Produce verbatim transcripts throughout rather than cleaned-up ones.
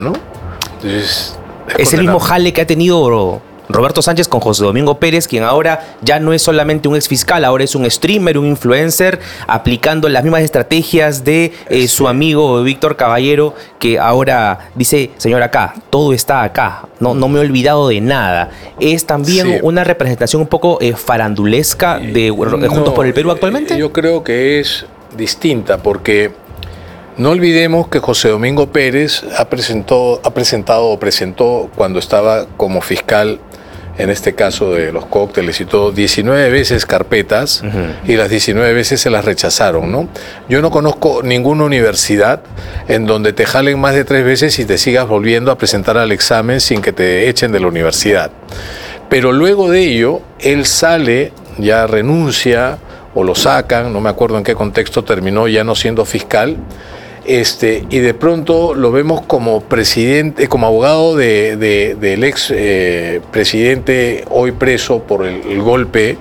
¿no? Entonces, es, es el mismo jale que ha tenido Roberto Sánchez con José Domingo Pérez, quien ahora ya no es solamente un exfiscal, ahora es un streamer, un influencer, aplicando las mismas estrategias de eh, su amigo Víctor Caballero, que ahora dice, señor, acá, todo está acá, no, no me he olvidado de nada. Es también sí. una representación un poco eh, farandulesca de eh, Juntos no, por el Perú actualmente. Yo creo que es distinta, porque no olvidemos que José Domingo Pérez ha, presentó, ha presentado o presentó cuando estaba como fiscal, en este caso de los cócteles y todo, diecinueve veces carpetas, uh-huh. y las diecinueve veces se las rechazaron, ¿no? Yo no conozco ninguna universidad en donde te jalen más de tres veces y te sigas volviendo a presentar al examen sin que te echen de la universidad. Pero luego de ello, él sale, ya renuncia o lo sacan, no me acuerdo en qué contexto terminó ya no siendo fiscal, Este, y de pronto lo vemos como presidente, como abogado de, de, del ex eh, presidente hoy preso por el, el golpe,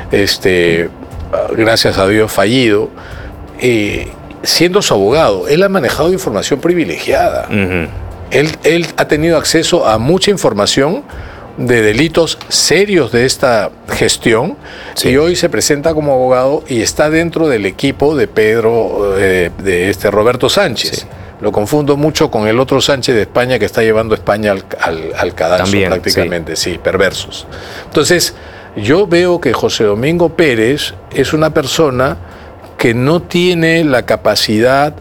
este, gracias a Dios fallido, eh, siendo su abogado. Él ha manejado información privilegiada. Uh-huh. él, él ha tenido acceso a mucha información de delitos serios de esta gestión, sí. y hoy se presenta como abogado y está dentro del equipo de Pedro, eh, de este Roberto Sánchez. Sí. Lo confundo mucho con el otro Sánchez de España que está llevando a España al, al, al cadalso. También, prácticamente, sí. sí, perversos. Entonces, yo veo que José Domingo Pérez es una persona que no tiene la capacidad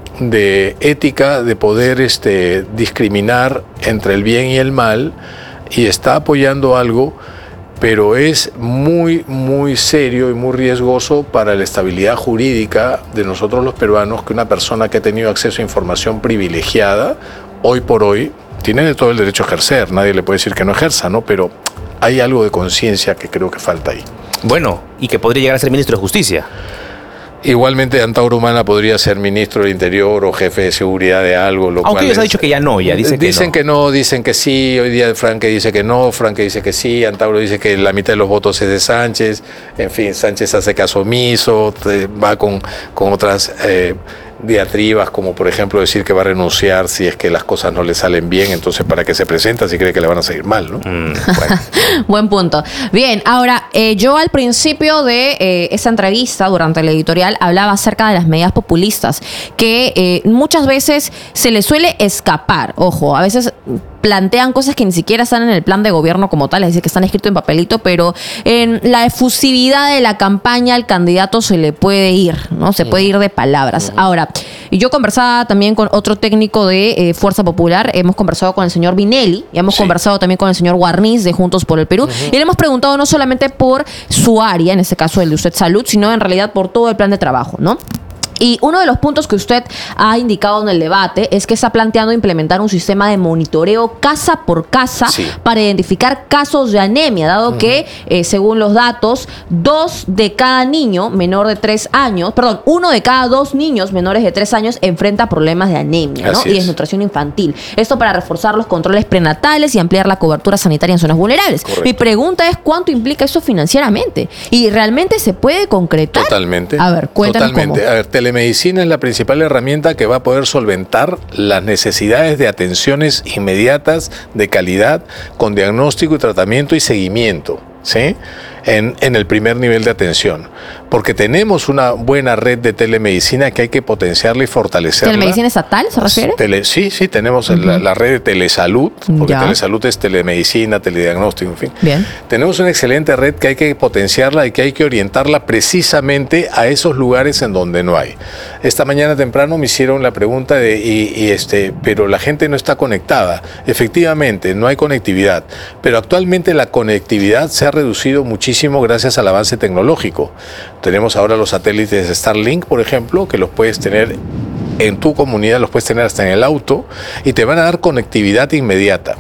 de ética de poder este, discriminar entre el bien y el mal, y está apoyando algo, pero es muy, muy serio y muy riesgoso para la estabilidad jurídica de nosotros los peruanos que una persona que ha tenido acceso a información privilegiada, hoy por hoy, tiene todo el derecho a ejercer, nadie le puede decir que no ejerza, ¿no? Pero hay algo de conciencia que creo que falta ahí. Bueno, y que podría llegar a ser ministro de Justicia. Igualmente Antauro Humana podría ser ministro del Interior o jefe de seguridad de algo. Lo Aunque cual ellos es, han dicho que ya no, ya dicen que dicen no. que no, dicen que sí. Hoy día Franque dice que no, Franque dice que sí, Antauro dice que la mitad de los votos es de Sánchez. En fin, Sánchez hace caso omiso, va con, con otras eh, diatribas, como por ejemplo decir que va a renunciar si es que las cosas no le salen bien, entonces ¿para qué se presenta si cree que le van a salir mal, ¿no? Mm, bueno. Buen punto. Bien, ahora, eh, yo al principio de eh, esa entrevista, durante el editorial, hablaba acerca de las medidas populistas, que eh, muchas veces se les suele escapar. Ojo, a veces plantean cosas que ni siquiera están en el plan de gobierno como tal, es decir, que están escritos en papelito, pero en la efusividad de la campaña al candidato se le puede ir, ¿no? Se puede ir de palabras. Uh-huh. Ahora, yo conversaba también con otro técnico de eh, Fuerza Popular, hemos conversado con el señor Vinelli, y hemos sí. conversado también con el señor Guarniz de Juntos por el Perú, uh-huh. y le hemos preguntado no solamente por su área, en este caso el de usted Salud, sino en realidad por todo el plan de trabajo, ¿no? Y uno de los puntos que usted ha indicado en el debate es que está planteando implementar un sistema de monitoreo casa por casa sí. para identificar casos de anemia, dado uh-huh. que, eh, según los datos, dos de cada niño menor de tres años, perdón, uno de cada dos niños menores de tres años enfrenta problemas de anemia, ¿no? y desnutrición infantil. Esto para reforzar los controles prenatales y ampliar la cobertura sanitaria en zonas vulnerables. Correcto. Mi pregunta es, ¿cuánto implica eso financieramente? ¿Y realmente se puede concretar? Totalmente. A ver, cuéntanos Totalmente. cómo. A ver, telemedicina es la principal herramienta que va a poder solventar las necesidades de atenciones inmediatas, de calidad, con diagnóstico y tratamiento y seguimiento, ¿sí? En, en el primer nivel de atención. Porque tenemos una buena red de telemedicina que hay que potenciarla y fortalecerla. ¿Telemedicina estatal se refiere? Tele, sí, sí, tenemos uh-huh. la, la red de telesalud, porque ya. telesalud es telemedicina, telediagnóstico, en fin. Bien. Tenemos una excelente red que hay que potenciarla y que hay que orientarla precisamente a esos lugares en donde no hay. Esta mañana temprano me hicieron la pregunta de, y, y este, pero la gente no está conectada. Efectivamente, no hay conectividad, pero actualmente la conectividad se ha reducido muchísimo gracias al avance tecnológico. Tenemos ahora los satélites de Starlink, por ejemplo, que los puedes tener en tu comunidad, los puedes tener hasta en el auto y te van a dar conectividad inmediata.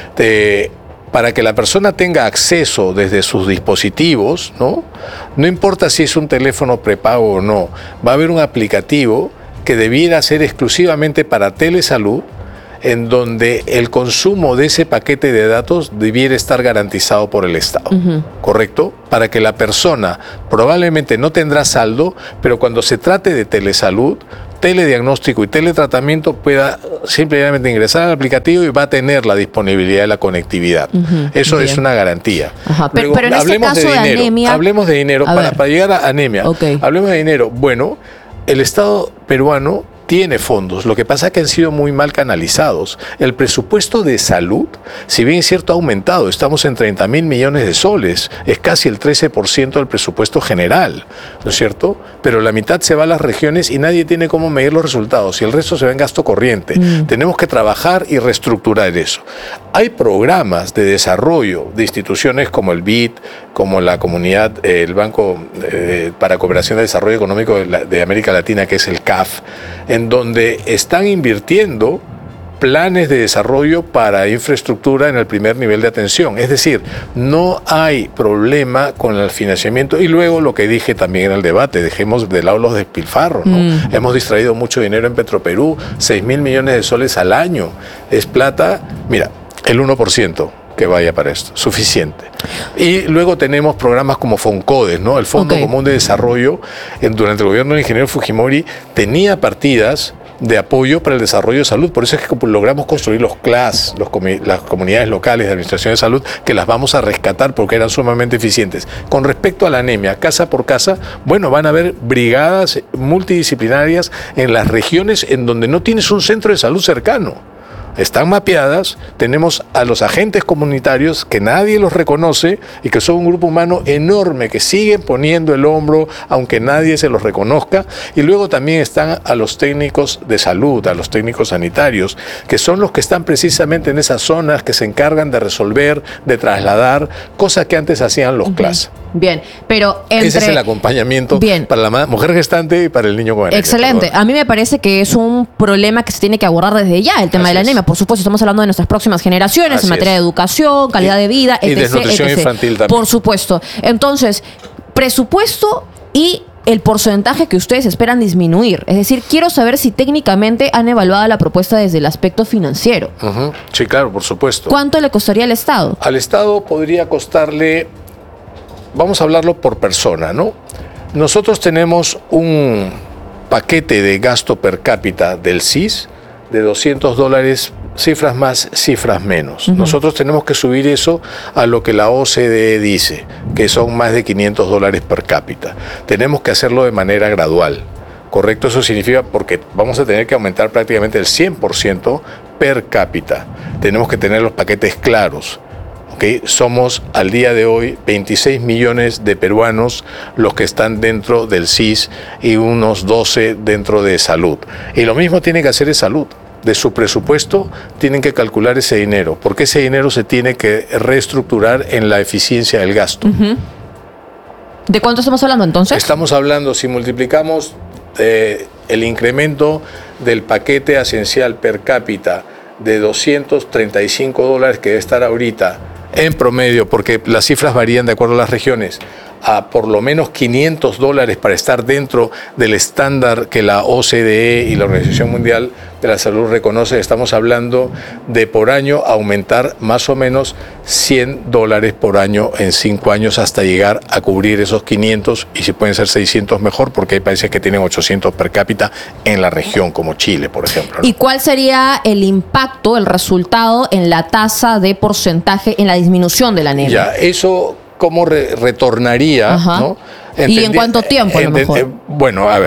Te, para que la persona tenga acceso desde sus dispositivos, ¿no? No importa si es un teléfono prepago o no, va a haber un aplicativo que debiera ser exclusivamente para telesalud, en donde el consumo de ese paquete de datos debiera estar garantizado por el Estado, uh-huh. ¿correcto? Para que la persona probablemente no tendrá saldo, pero cuando se trate de telesalud, telediagnóstico y teletratamiento, pueda simplemente ingresar al aplicativo y va a tener la disponibilidad de la conectividad. Uh-huh, Eso bien. Es una garantía. Ajá, pero, Luego, pero en hablemos este caso de dinero. De anemia, hablemos de dinero para, para llegar a anemia. Okay. Hablemos de dinero. Bueno, el Estado peruano tiene fondos, lo que pasa es que han sido muy mal canalizados. El presupuesto de salud, si bien es cierto, ha aumentado, estamos en treinta mil millones de soles, es casi el trece por ciento del presupuesto general, ¿no es cierto? Pero la mitad se va a las regiones y nadie tiene cómo medir los resultados y el resto se va en gasto corriente. Mm. Tenemos que trabajar y reestructurar eso. Hay programas de desarrollo de instituciones como el B I D, como la comunidad, eh, el Banco eh, para Cooperación de Desarrollo Económico de, la, de América Latina, que es el C A F, en donde están invirtiendo planes de desarrollo para infraestructura en el primer nivel de atención. Es decir, no hay problema con el financiamiento. Y luego lo que dije también en el debate, dejemos de lado los despilfarros, ¿no? Mm. Hemos distraído mucho dinero en Petroperú, seis mil millones de soles al año. Es plata, mira, el uno por ciento que vaya para esto, suficiente. Y luego tenemos programas como FONCODES, ¿no? El Fondo okay. Común de Desarrollo, en, durante el gobierno del ingeniero Fujimori, tenía partidas de apoyo para el desarrollo de salud. Por eso es que logramos construir los C L A S, los comi las comunidades locales de administración de salud, que las vamos a rescatar porque eran sumamente eficientes. Con respecto a la anemia, casa por casa, bueno, van a haber brigadas multidisciplinarias en las regiones en donde no tienes un centro de salud cercano. Están mapeadas, tenemos a los agentes comunitarios que nadie los reconoce y que son un grupo humano enorme que siguen poniendo el hombro aunque nadie se los reconozca, y luego también están a los técnicos de salud, a los técnicos sanitarios, que son los que están precisamente en esas zonas, que se encargan de resolver, de trasladar, cosas que antes hacían los uh-huh. C L A S. Bien, pero entre... Ese es el acompañamiento Bien. Para la mujer gestante y para el niño con anemia. Excelente. Perdón. A mí me parece que es un problema que se tiene que abordar desde ya, el tema Así de la anemia. Es. Por supuesto, estamos hablando de nuestras próximas generaciones Así en materia es. De educación, calidad y, de vida, y etcétera. Y desnutrición etcétera. Infantil también. Por supuesto. Entonces, presupuesto y el porcentaje que ustedes esperan disminuir. Es decir, quiero saber si técnicamente han evaluado la propuesta desde el aspecto financiero. Uh-huh. Sí, claro, por supuesto. ¿Cuánto le costaría al Estado? Al Estado podría costarle, vamos a hablarlo por persona, ¿no? Nosotros tenemos un paquete de gasto per cápita del C I S de doscientos dólares, cifras más, cifras menos. Uh-huh. Nosotros tenemos que subir eso a lo que la O C D E dice, que son más de quinientos dólares per cápita. Tenemos que hacerlo de manera gradual. ¿Correcto? Eso significa porque vamos a tener que aumentar prácticamente el cien por ciento per cápita. Tenemos que tener los paquetes claros. ¿Okay? Somos al día de hoy veintiséis millones de peruanos los que están dentro del C I S y unos doce dentro de salud. Y lo mismo tiene que hacer es salud. De su presupuesto tienen que calcular ese dinero, porque ese dinero se tiene que reestructurar en la eficiencia del gasto. Uh-huh. ¿De cuánto estamos hablando entonces? Estamos hablando, si multiplicamos eh, el incremento del paquete esencial per cápita de doscientos treinta y cinco dólares que debe estar ahorita en promedio, porque las cifras varían de acuerdo a las regiones, a por lo menos quinientos dólares para estar dentro del estándar que la O C D E y la Organización Mundial de la Salud reconoce. Estamos hablando de por año aumentar más o menos cien dólares por año en cinco años hasta llegar a cubrir esos quinientos, y si pueden ser seiscientos mejor, porque hay países que tienen ochocientos per cápita en la región, como Chile, por ejemplo, ¿no? ¿Y cuál sería el impacto, el resultado en la tasa de porcentaje en la disminución de la anemia? Ya, eso... ¿Cómo re retornaría? ¿No? ¿Y en cuánto tiempo a lo mejor? Eh, bueno, a ver,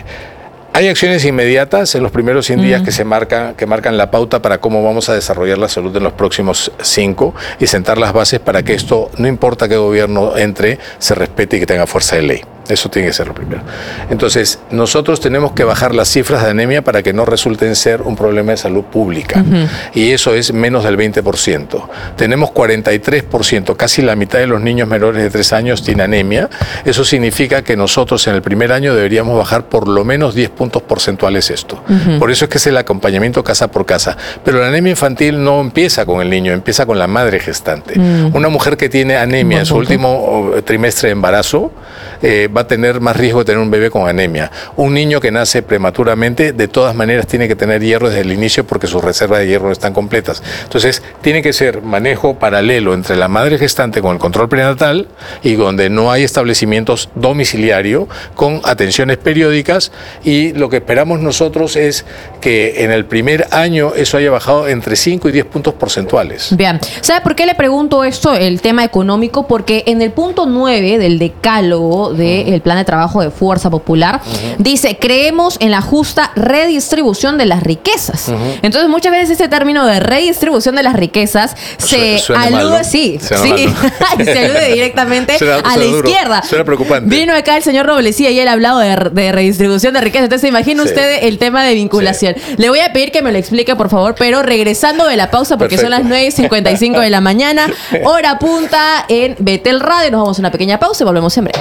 hay acciones inmediatas en los primeros cien días uh-huh. que se marcan, que marcan la pauta para cómo vamos a desarrollar la salud en los próximos cinco y sentar las bases para que esto, no importa qué gobierno entre, se respete y que tenga fuerza de ley. Eso tiene que ser lo primero. Entonces, nosotros tenemos que bajar las cifras de anemia para que no resulten ser un problema de salud pública. Uh-huh. Y eso es menos del veinte por ciento. Tenemos cuarenta y tres por ciento, casi la mitad de los niños menores de tres años tiene anemia. Eso significa que nosotros en el primer año deberíamos bajar por lo menos diez puntos porcentuales esto. Uh-huh. Por eso es que es el acompañamiento casa por casa. Pero la anemia infantil no empieza con el niño, empieza con la madre gestante. Uh-huh. Una mujer que tiene anemia en su último trimestre de embarazo, eh, va a tener más riesgo de tener un bebé con anemia. Un niño que nace prematuramente, de todas maneras tiene que tener hierro desde el inicio porque sus reservas de hierro no están completas. Entonces, tiene que ser manejo paralelo entre la madre gestante con el control prenatal y donde no hay establecimientos domiciliarios con atenciones periódicas y sí lo que esperamos nosotros es que en el primer año eso haya bajado entre cinco y diez puntos porcentuales. Bien, ¿sabe por qué le pregunto esto, el tema económico? Porque en el punto nueve del decálogo del Plan de Trabajo de Fuerza Popular, uh-huh, dice, creemos en la justa redistribución de las riquezas. Uh-huh. Entonces, muchas veces ese término de redistribución de las riquezas se Suena alude, mal, ¿no? sí, Suena sí, mal, ¿no? se alude directamente suena, a suena la duro, izquierda. Suena preocupante. Vino acá el señor Roblecía y él ha hablado de, de redistribución de riquezas. Entonces, imagina sí. usted el tema de vinculación. Sí. Le voy a pedir que me lo explique, por favor, pero regresando de la pausa, porque Perfecto. Son las nueve y cincuenta y cinco de la mañana, hora punta en Betel Radio. Nos vamos a una pequeña pausa y volvemos en breve.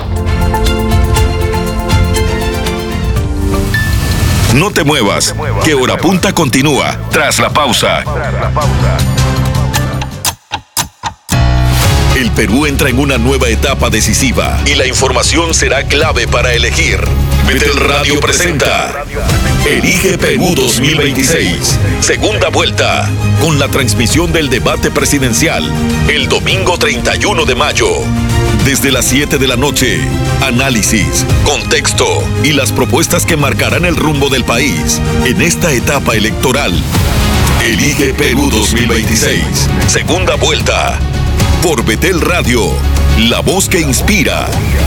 No te muevas, que Hora Punta continúa tras la pausa. El Perú entra en una nueva etapa decisiva y la información será clave para elegir. Betel Radio presenta Elige Perú dos mil veintiséis, segunda vuelta, con la transmisión del debate presidencial el domingo treinta y uno de mayo. Desde las siete de la noche, análisis, contexto y las propuestas que marcarán el rumbo del país en esta etapa electoral. Elige Perú dos mil veintiséis, segunda vuelta, por Betel Radio, la voz que inspira.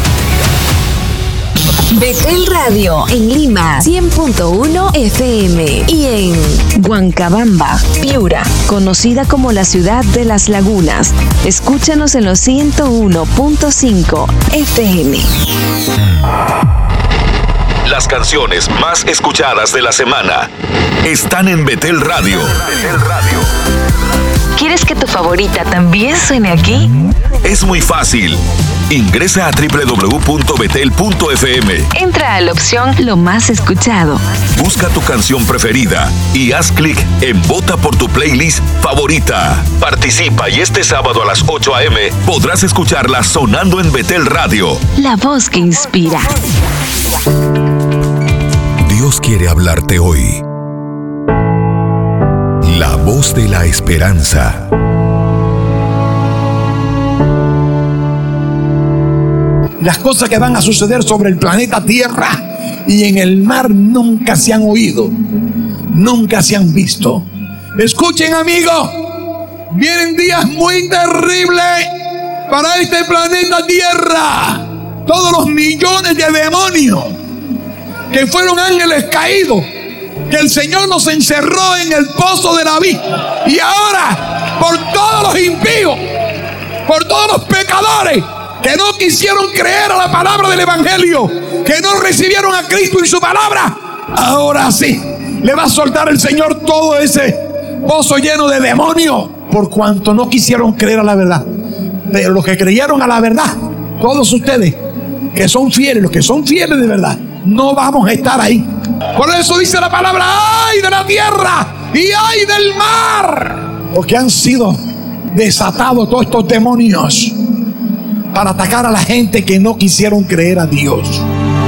Betel Radio en Lima, cien punto uno F M, y en Huancabamba, Piura, conocida como la ciudad de las lagunas. Escúchanos en los ciento uno punto cinco F M. Las canciones más escuchadas de la semana están en Betel Radio. Betel Radio. ¿Quieres que tu favorita también suene aquí? Es muy fácil. Ingresa a doble u doble u doble u punto betel punto efe eme. Entra a la opción Lo más escuchado. Busca tu canción preferida y haz clic en Vota por tu playlist favorita. Participa y este sábado a las ocho a eme podrás escucharla sonando en Betel Radio. La voz que inspira. Dios quiere hablarte hoy. La voz de la esperanza. Las cosas que van a suceder sobre el planeta Tierra y en el mar nunca se han oído, nunca se han visto. Escuchen, amigos, vienen días muy terribles para este planeta Tierra. Todos los millones de demonios que fueron ángeles caídos, que el Señor nos encerró en el pozo de David, y ahora por todos los impíos, por todos los pecadores que no quisieron creer a la palabra del Evangelio, que no recibieron a Cristo y su palabra, ahora sí le va a soltar el Señor todo ese pozo lleno de demonios, por cuanto no quisieron creer a la verdad. Pero los que creyeron a la verdad, todos ustedes que son fieles, los que son fieles de verdad, no vamos a estar ahí. Por eso dice la palabra: ¡ay de la tierra y ay del mar! Porque han sido desatados todos estos demonios para atacar a la gente que no quisieron creer a Dios.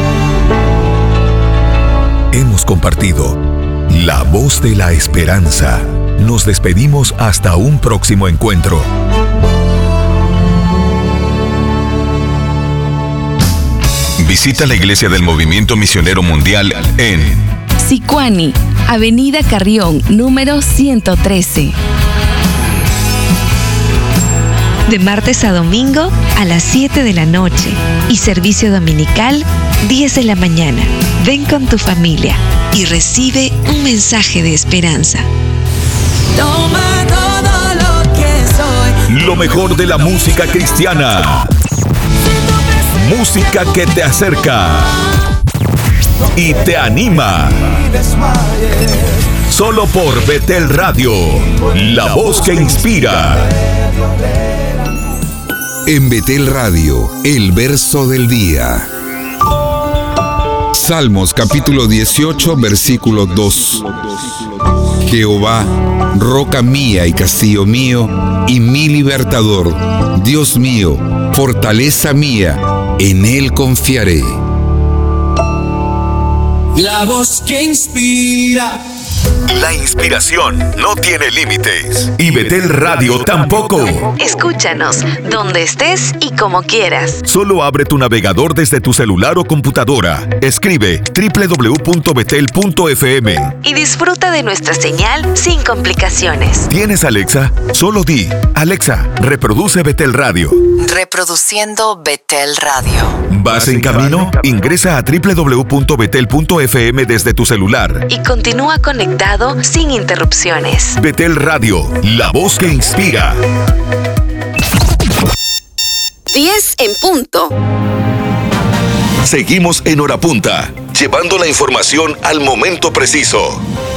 Hemos compartido La Voz de la Esperanza. Nos despedimos hasta un próximo encuentro. Visita la Iglesia del Movimiento Misionero Mundial en Sicuani, Avenida Carrión, número ciento trece. De martes a domingo a las siete de la noche y servicio dominical diez de la mañana. Ven con tu familia y recibe un mensaje de esperanza. Toma todo lo que soy. Lo mejor de la música cristiana. Música que te acerca y te anima. Solo por Betel Radio, la voz que inspira. En Betel Radio, el verso del día. Salmos capítulo dieciocho, versículo dos. Jehová, roca mía y castillo mío, y mi libertador, Dios mío, fortaleza mía, en Él confiaré. La voz que inspira. La inspiración no tiene límites. Y Betel Radio tampoco. Escúchanos donde estés y como quieras. Solo abre tu navegador desde tu celular o computadora. Escribe doble u doble u doble u punto betel punto efe eme. Y disfruta de nuestra señal sin complicaciones. ¿Tienes Alexa? Solo di, Alexa, reproduce Betel Radio. Reproduciendo Betel Radio. ¿Vas en camino? Ingresa a doble u doble u doble u punto betel punto efe eme desde tu celular. Y continúa conectado sin interrupciones. Betel Radio, la voz que inspira. diez en punto. Seguimos en Hora Punta, llevando la información al momento preciso.